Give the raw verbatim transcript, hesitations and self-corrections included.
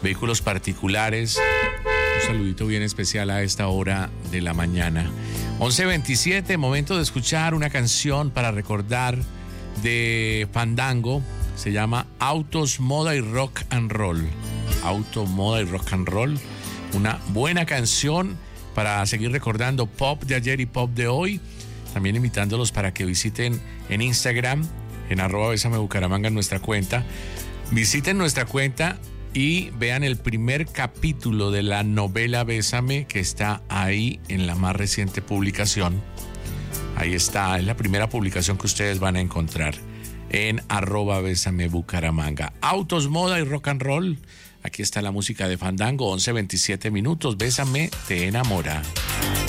vehículos particulares. Un saludito bien especial a esta hora de la mañana. once veintisiete, momento de escuchar una canción para recordar de Fandango. Se llama Autos, Moda y Rock and Roll. Auto, Moda y Rock and Roll. Una buena canción para seguir recordando pop de ayer y pop de hoy. También invitándolos para que visiten en Instagram, en arroba Bésame Bucaramanga, en nuestra cuenta. Visiten nuestra cuenta y vean el primer capítulo de la novela Bésame, que está ahí en la más reciente publicación. Ahí está, es la primera publicación que ustedes van a encontrar en arroba Bésame Bucaramanga. Autos, moda y rock and roll. Aquí está la música de Fandango, once veintisiete minutos. Bésame, te enamora.